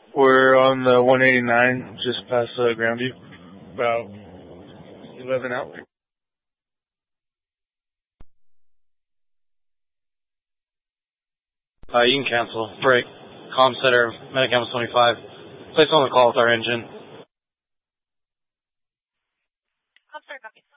We're on the 189, just past Grandview, about 11 out. You can cancel. Break. Comm center, Medicam 25. Place on the call with our engine. Comm center, copy.